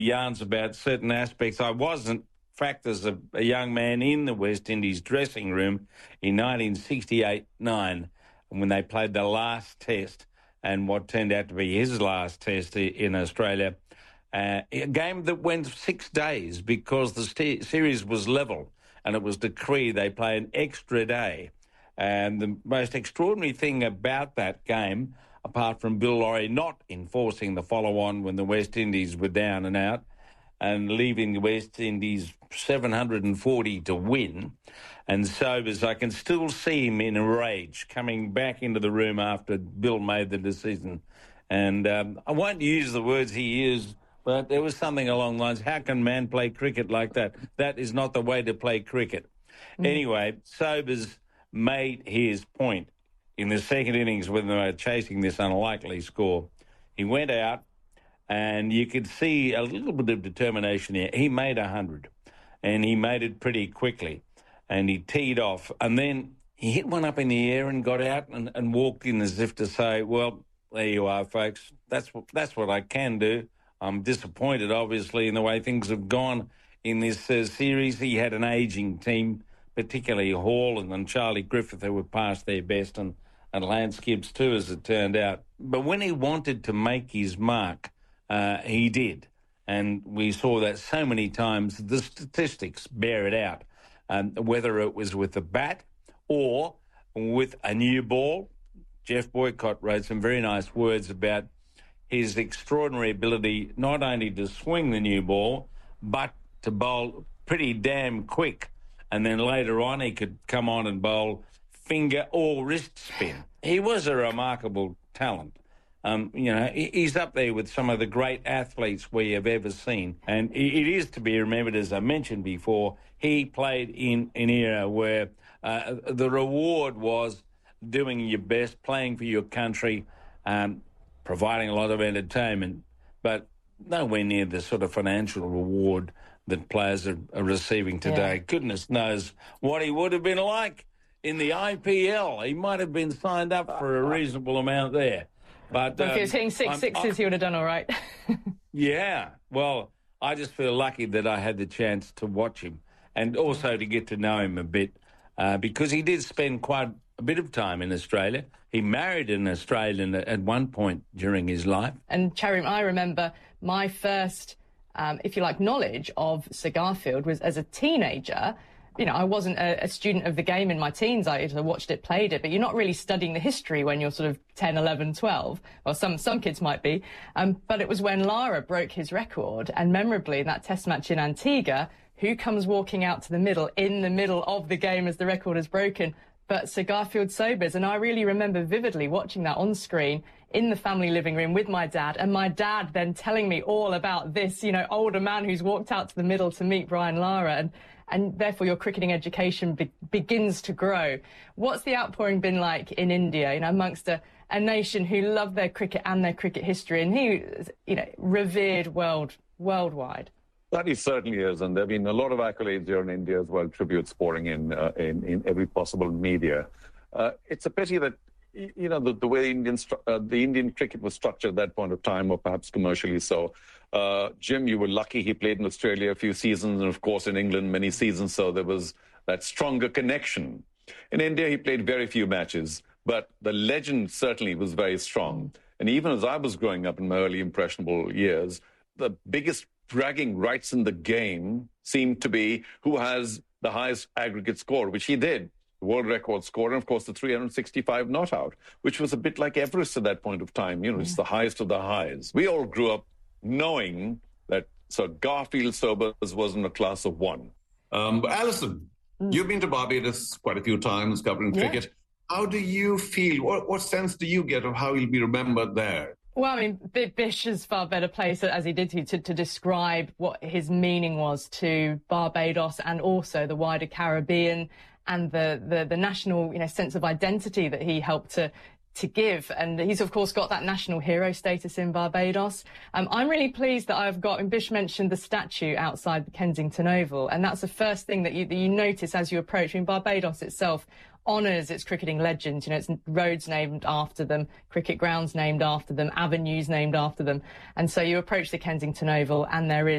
yarns about certain aspects. I wasn't, in fact, as a young man in the West Indies dressing room in 1968-9 when they played the last test and what turned out to be his last test in Australia. A game that went 6 days because the series was level and it was decreed they play an extra day. And the most extraordinary thing about that game, apart from Bill Lawry not enforcing the follow-on when the West Indies were down and out and leaving the West Indies 740 to win, and Sobers, I can still see him in a rage coming back into the room after Bill made the decision. And I won't use the words he used, but there was something along the lines, how can man play cricket like that? That is not the way to play cricket. Anyway, Sobers made his point in the second innings when they were chasing this unlikely score. He went out and you could see a little bit of determination here. He made 100 and he made it pretty quickly and he teed off and then he hit one up in the air and got out and walked in as if to say, well, there you are, folks. That's what I can do. I'm disappointed, obviously, in the way things have gone in this series. He had an ageing team, particularly Hall and Charlie Griffith, who were past their best, and Lance Gibbs too, as it turned out. But when he wanted to make his mark, he did. And we saw that so many times. The statistics bear it out, whether it was with the bat or with a new ball. Jeff Boycott wrote some very nice words about his extraordinary ability not only to swing the new ball, but to bowl pretty damn quick. And then later on, he could come on and bowl finger or wrist spin. He was a remarkable talent. He's up there with some of the great athletes we have ever seen. And it is to be remembered, as I mentioned before, he played in an era where the reward was doing your best, playing for your country, providing a lot of entertainment, but nowhere near the sort of financial reward that players are receiving today. Yeah. Goodness knows what he would have been like in the IPL. He might have been signed up for a reasonable amount there. But if he was hitting sixes, he would have done all right. Yeah. Well, I just feel lucky that I had the chance to watch him and also to get to know him a bit because he did spend quite a bit of time in Australia. He married an Australian at one point during his life. And Cherry, I remember my first, if you like, knowledge of Sir Garfield was as a teenager. You know, I wasn't a student of the game in my teens. I watched it, played it, but you're not really studying the history when you're sort of 10, 11, 12. Well, some kids might be. But it was when Lara broke his record, and memorably in that test match in Antigua, who comes walking out to the middle in the middle of the game as the record is broken? But Sir Garfield Sobers. And I really remember vividly watching that on screen in the family living room with my dad, and my dad then telling me all about this, you know, older man who's walked out to the middle to meet Brian Lara, and therefore your cricketing education begins to grow. What's the outpouring been like in India, you know, amongst a nation who love their cricket and their cricket history and who, you know, revered worldwide? That he certainly is, and there have been a lot of accolades here in India as well, tributes pouring in every possible media. It's a pity that, you know, the way the Indian cricket was structured at that point of time, or perhaps commercially so. Jim, you were lucky he played in Australia a few seasons, and of course in England many seasons, so there was that stronger connection. In India, he played very few matches, but the legend certainly was very strong. And even as I was growing up in my early impressionable years, the biggest bragging rights in the game seemed to be who has the highest aggregate score, which he did, the world record score, and of course the 365 not out, which was a bit like Everest at that point of time. You know, it's the highest of the highs. We all grew up knowing that Sir Garfield Sobers was in a class of one. Alison, you've been to Barbados quite a few times covering cricket. How do you feel? What sense do you get of how he'll be remembered there? Well, I mean, Bish is far better placed, as he did, to describe what his meaning was to Barbados and also the wider Caribbean and the national, you know, sense of identity that he helped to give. And he's, of course, got that national hero status in Barbados. I'm really pleased that I've got, and Bish mentioned the statue outside the Kensington Oval, and that's the first thing that you notice as you approach. I mean, Barbados itself, honours its cricketing legends. You know, it's roads named after them, cricket grounds named after them, avenues named after them. And so you approach the Kensington Oval and there is